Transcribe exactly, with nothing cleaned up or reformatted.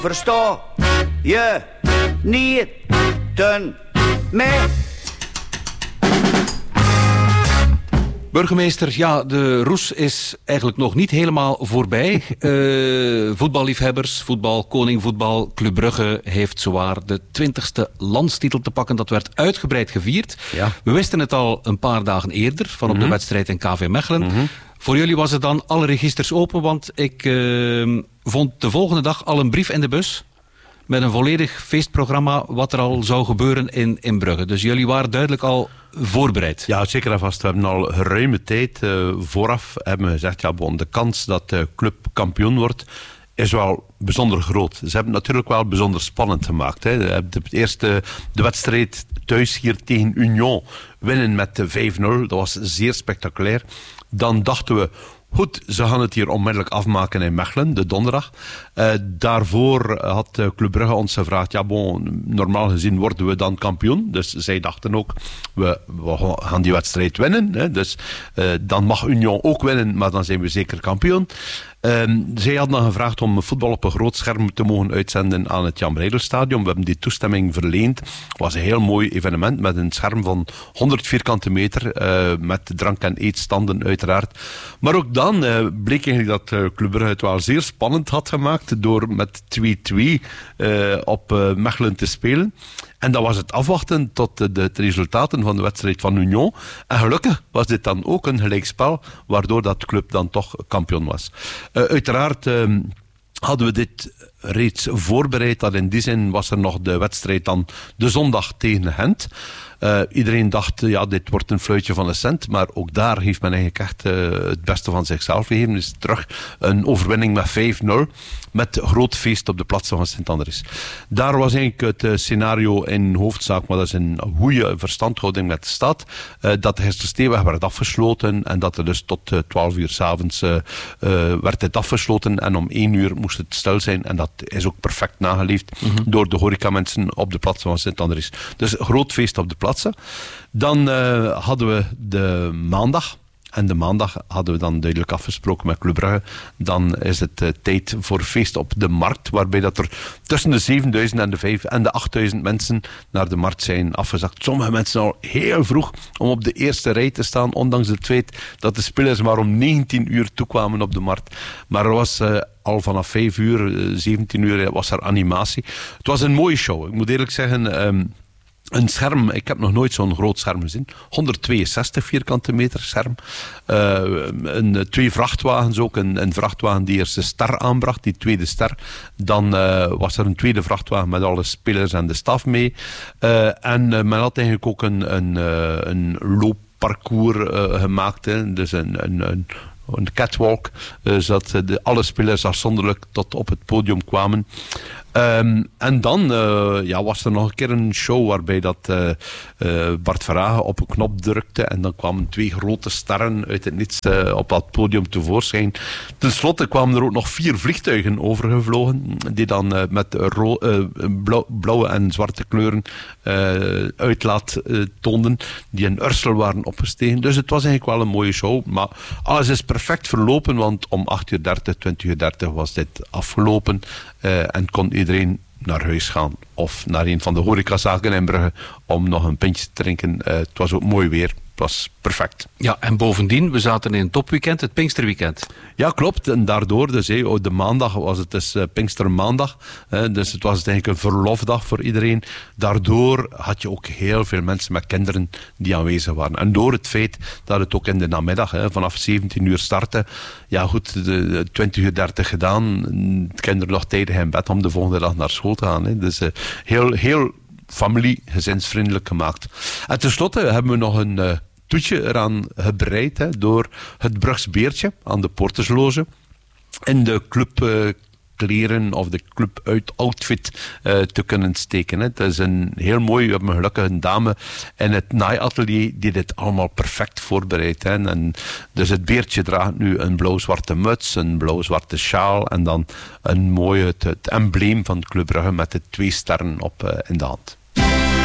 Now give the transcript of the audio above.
Versta je niet ten mij? Burgemeester, ja, de roes is eigenlijk nog niet helemaal voorbij. Uh, voetballiefhebbers, voetbal, koningvoetbal, Club Brugge heeft zowaar de twintigste landstitel te pakken. Dat werd uitgebreid gevierd. Ja. We wisten het al een paar dagen eerder, van op mm-hmm. de wedstrijd in K V Mechelen. Mm-hmm. Voor jullie was het dan alle registers open, want ik uh, vond de volgende dag al een brief in de bus met een volledig feestprogramma wat er al zou gebeuren in, in Brugge. Dus jullie waren duidelijk al voorbereid. Ja, zeker en vast. We hebben al geruime tijd uh, vooraf hebben we gezegd, ja, bon, de kans dat de club kampioen wordt is wel bijzonder groot. Ze hebben het natuurlijk wel bijzonder spannend gemaakt. Hè. De, de, eerste, de wedstrijd thuis hier tegen Union winnen met vijf nul. Dat was zeer spectaculair. Dan dachten we, goed, ze gaan het hier onmiddellijk afmaken in Mechelen, de donderdag. Uh, daarvoor had uh, Club Brugge ons gevraagd, ja bon, normaal gezien worden we dan kampioen. Dus zij dachten ook, we, we gaan die wedstrijd winnen. Hè. Dus uh, dan mag Union ook winnen, maar dan zijn we zeker kampioen. Um, zij hadden dan gevraagd om voetbal op een groot scherm te mogen uitzenden aan het Jan Breydel-stadion. We hebben die toestemming verleend. Het was een heel mooi evenement met een scherm van honderd vierkante meter, uh, met drank- en eetstanden uiteraard. Maar ook dan uh, bleek eigenlijk dat uh, Club Brugge het wel zeer spannend had gemaakt door met twee-twee uh, op uh, Mechelen te spelen. En dat was het afwachten tot de, de resultaten van de wedstrijd van Union. En gelukkig was dit dan ook een gelijkspel, waardoor dat club dan toch kampioen was. Uh, uiteraard uh, hadden we dit reeds voorbereid. Dat in die zin was er nog de wedstrijd dan de zondag tegen Gent. Uh, iedereen dacht, ja, dit wordt een fluitje van een cent. Maar ook daar heeft men eigenlijk echt uh, het beste van zichzelf gegeven. Dus terug een overwinning met vijf nul. Met groot feest op de plaatsen van Sint-Andries. Daar was eigenlijk het uh, scenario in hoofdzaak, maar dat is een goede verstandhouding met de stad, uh, dat de Hestersteeweg werd afgesloten en dat er dus tot uh, twaalf uur 's avonds uh, uh, werd het afgesloten en om één uur moest het stil zijn en dat is ook perfect nageleefd mm-hmm. door de horecamensen op de plaatsen van Sint-Andries. Dus groot feest op de plaatsen. Dan uh, hadden we de maandag. En de maandag hadden we dan duidelijk afgesproken met Club Brugge. Dan is het uh, tijd voor feest op de markt. Waarbij dat er tussen de zevenduizend en de, vijf en de achtduizend mensen naar de markt zijn afgezakt. Sommige mensen al heel vroeg om op de eerste rij te staan. Ondanks het feit dat de spelers maar om negentien uur toekwamen op de markt. Maar er was uh, al vanaf vijf uur, zeventien uur was er animatie. Het was een mooie show. Ik moet eerlijk zeggen... Um, Een scherm, ik heb nog nooit zo'n groot scherm gezien. honderdtweeënzestig vierkante meter scherm. Uh, een, twee vrachtwagens ook. Een, een vrachtwagen die eerst de ster aanbracht, die tweede ster. Dan uh, was er een tweede vrachtwagen met alle spelers en de staf mee. Uh, en uh, men had eigenlijk ook een, een, uh, een loopparcours uh, gemaakt. Hè. Dus een... een, een een catwalk, uh, zodat de, alle spelers afzonderlijk tot op het podium kwamen. Um, en dan uh, ja, was er nog een keer een show waarbij dat, uh, uh, Bart Verhagen op een knop drukte en dan kwamen twee grote sterren uit het niets uh, op dat podium tevoorschijn. Ten slotte kwamen er ook nog vier vliegtuigen overgevlogen die dan uh, met ro- uh, blauw, blauwe en zwarte kleuren uh, uitlaat uh, toonden, die in Ursel waren opgestegen. Dus het was eigenlijk wel een mooie show, maar alles is perfect verlopen, want om acht uur dertig, twintig uur dertig was dit afgelopen uh, en kon iedereen naar huis gaan of naar een van de horecazaken in Brugge om nog een pintje te drinken. Uh, het was ook mooi weer. Het was perfect. Ja, en bovendien, we zaten in een topweekend, het Pinksterweekend. Ja, klopt. En daardoor, dus hey, de maandag was het dus uh, Pinkstermaandag. Uh, dus het was eigenlijk een verlofdag voor iedereen. Daardoor had je ook heel veel mensen met kinderen die aanwezig waren. En door het feit dat het ook in de namiddag, hè, vanaf zeventien uur startte, ja goed, de, de twintig uur dertig gedaan, de kinderen nog tijdig in bed om de volgende dag naar school te gaan. Hè. Dus uh, heel, heel familie, gezinsvriendelijk gemaakt. En tenslotte hebben we nog een uh, toetje eraan gebreid, hè, door het Brugs beertje aan de Portersloge in de club uh, kleren of de club uit outfit uh, te kunnen steken. Hè. Het is een heel mooi, we hebben gelukkig een dame in het naaiatelier die dit allemaal perfect voorbereidt. Hè. En dus het beertje draagt nu een blauw-zwarte muts, een blauw-zwarte sjaal en dan een mooie, het, het embleem van Club Brugge met de twee sterren op uh, in de hand.